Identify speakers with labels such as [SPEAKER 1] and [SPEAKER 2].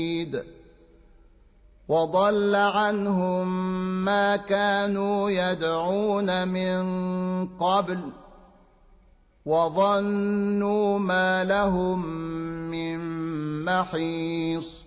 [SPEAKER 1] وضل عنهم ما كانوا يدعون من قبل وظنوا ما لهم من محيص